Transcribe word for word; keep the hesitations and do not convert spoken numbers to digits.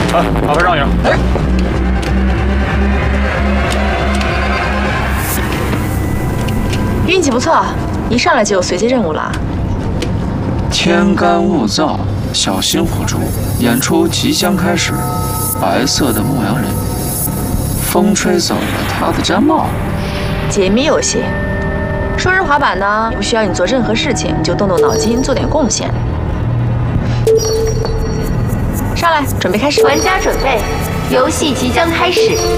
啊，麻烦让一让。哎， 运气不错，一上来就有随机任务了。 天干物燥，小心火烛。演出即将开始。白色的牧羊人，风吹走了他的毡帽。 解谜游戏，双人滑板呢，不需要你做任何事情，你就动动脑筋做点贡献。上来，准备开始。 玩家准备，游戏即将开始。